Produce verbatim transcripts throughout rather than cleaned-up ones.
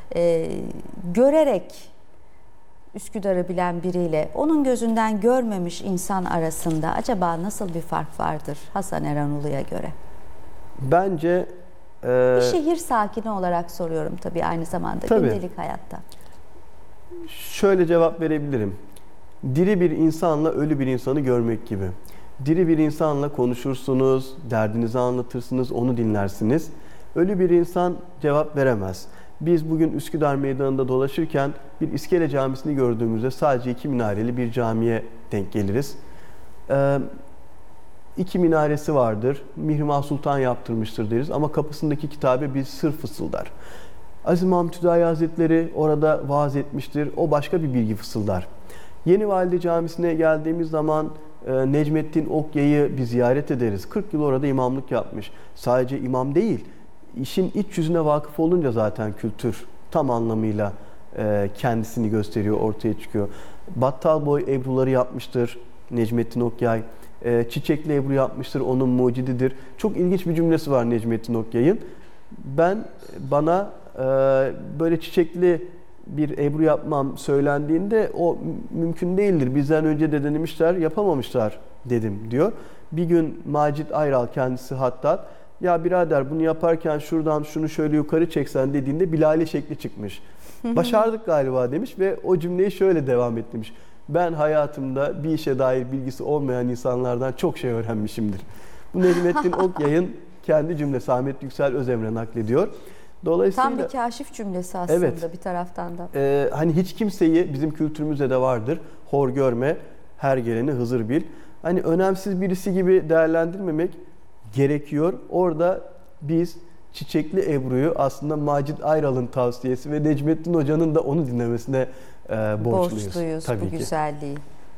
e, görerek Üsküdar'ı bilen biriyle onun gözünden görmemiş insan arasında acaba nasıl bir fark vardır Hasan Eranulu'ya göre? Bence e, bir şehir sakini olarak soruyorum tabii aynı zamanda tabii. gündelik hayatta. Şöyle cevap verebilirim. Diri bir insanla ölü bir insanı görmek gibi. Diri bir insanla konuşursunuz, derdinizi anlatırsınız, onu dinlersiniz. Ölü bir insan cevap veremez. Biz bugün Üsküdar Meydanı'nda dolaşırken bir İskele Camisi'ni gördüğümüzde sadece iki minareli bir camiye denk geliriz. Ee, iki minaresi vardır, Mihrimah Sultan yaptırmıştır deriz ama kapısındaki kitabe bir sır fısıldar. Aziz Mahmud Hüdayi Hazretleri orada vaaz etmiştir, o başka bir bilgi fısıldar. Yeni Valide Camisi'ne geldiğimiz zaman e, Necmettin Okya'yı bir ziyaret ederiz. kırk yıl orada imamlık yapmış. Sadece imam değil, işin iç yüzüne vakıf olunca zaten kültür tam anlamıyla e, kendisini gösteriyor, ortaya çıkıyor. Battal boy ebruları yapmıştır Necmettin Okyay. E, çiçekli ebru yapmıştır, onun mucididir. Çok ilginç bir cümlesi var Necmettin Okyay'ın. Ben, bana e, böyle çiçekli bir ebru yapmam söylendiğinde o mümkün değildir. Bizden önce de denemişler, yapamamışlar dedim diyor. Bir gün Macit Ayral, kendisi hattat, ya birader bunu yaparken şuradan şunu şöyle yukarı çeksen dediğinde Bilal şekli çıkmış. Başardık galiba demiş ve o cümleyi şöyle devam etmiş. Ben hayatımda bir işe dair bilgisi olmayan insanlardan çok şey öğrenmişimdir. Bu Necmettin Okyay'ın kendi cümlesi, Ahmet Yüksel Özemre naklediyor. Dolayısıyla tam bir kaşif cümlesi aslında, evet, bir taraftan da. E, hani hiç kimseyi, bizim kültürümüzde de vardır, hor görme, her geleni Hızır bil. Hani önemsiz birisi gibi değerlendirmemek gerekiyor. Orada biz çiçekli ebruyu aslında Macit Ayral'ın tavsiyesi ve Necmettin Hoca'nın da onu dinlemesine e, borçluyuz. Borçluyuz tabii bu ki. güzelliği.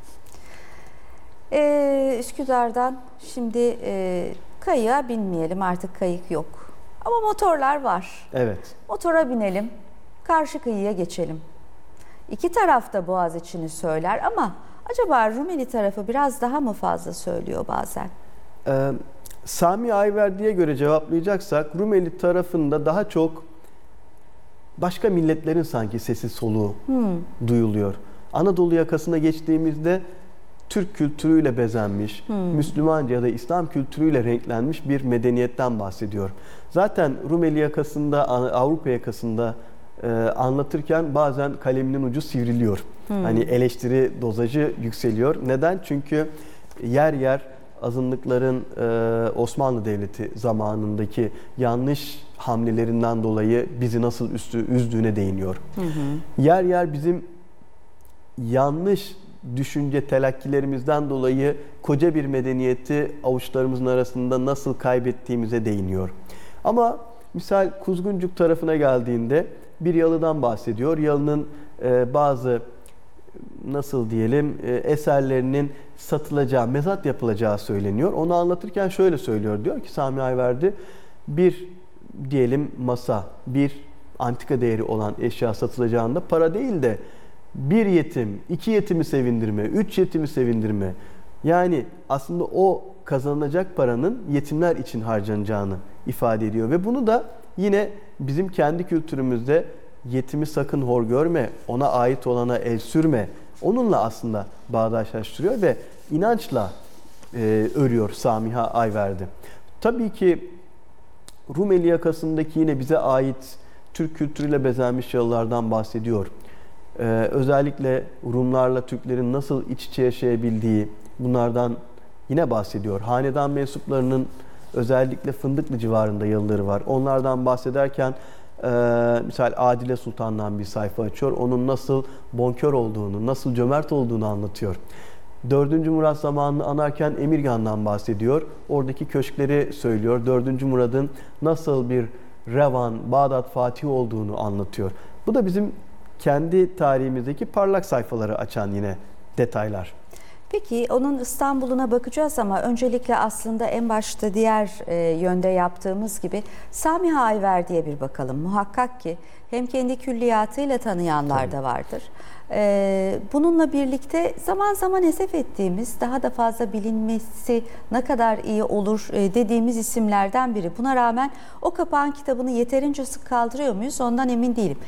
Ee, Üsküdar'dan şimdi e, kayığa binmeyelim, artık kayık yok. Ama motorlar var. Evet. Motora binelim, karşı kıyıya geçelim. İki taraf da Boğaziçi'ni söyler ama acaba Rumeli tarafı biraz daha mı fazla söylüyor bazen? Ee, Sami Ayverdi'ye göre cevaplayacaksak Rumeli tarafında daha çok başka milletlerin sanki sesi soluğu hmm. duyuluyor. Anadolu yakasına geçtiğimizde Türk kültürüyle bezenmiş, hmm. Müslümanca ya da İslam kültürüyle renklenmiş bir medeniyetten bahsediyor. Zaten Rumeli yakasında, Avrupa yakasında e, anlatırken bazen kaleminin ucu sivriliyor. Hmm. Hani eleştiri dozajı yükseliyor. Neden? Çünkü yer yer azınlıkların e, Osmanlı Devleti zamanındaki yanlış hamlelerinden dolayı bizi nasıl üstü, üzdüğüne değiniyor. Hı hı. Yer yer bizim yanlış düşünce telakkilerimizden dolayı koca bir medeniyeti avuçlarımızın arasında nasıl kaybettiğimize değiniyor. Ama misal Kuzguncuk tarafına geldiğinde bir yalıdan bahsediyor. Yalının e, bazı nasıl diyelim e, eserlerinin satılacağı, mezat yapılacağı söyleniyor. Onu anlatırken şöyle söylüyor. Diyor ki Sami Ayverdi, bir diyelim masa, bir antika değeri olan eşya satılacağında para değil de bir yetim, iki yetimi sevindirme, üç yetimi sevindirme. Yani aslında o kazanılacak paranın yetimler için harcanacağını ifade ediyor. Ve bunu da yine bizim kendi kültürümüzde yetimi sakın hor görme, ona ait olana el sürme. Onunla aslında bağdaşlaştırıyor ve inançla e, örüyor Samiha Ayverdi. Tabii ki Rumeli yakasındaki yine bize ait Türk kültürüyle bezenmiş yalılardan bahsediyor. Ee, özellikle Rumlarla Türklerin nasıl iç içe yaşayabildiği, bunlardan yine bahsediyor. Hanedan mensuplarının özellikle Fındıklı civarında yalıları var. Onlardan bahsederken e, misal Adile Sultan'dan bir sayfa açıyor. Onun nasıl bonkör olduğunu, nasıl cömert olduğunu anlatıyor. dördüncü Murat zamanını anarken Emirgan'dan bahsediyor. Oradaki köşkleri söylüyor. dördüncü Murad'ın nasıl bir Revan, Bağdat Fatih olduğunu anlatıyor. Bu da bizim kendi tarihimizdeki parlak sayfaları açan yine detaylar. Peki onun İstanbul'una bakacağız ama öncelikle aslında en başta diğer e, yönde yaptığımız gibi Samiha Ayverdi'ye bir bakalım. Muhakkak ki hem kendi külliyatıyla tanıyanlar Tabii. da vardır. E, bununla birlikte zaman zaman esef ettiğimiz, daha da fazla bilinmesi ne kadar iyi olur e, dediğimiz isimlerden biri. Buna rağmen o kapağın kitabını yeterince sık kaldırıyor muyuz? Ondan emin değilim.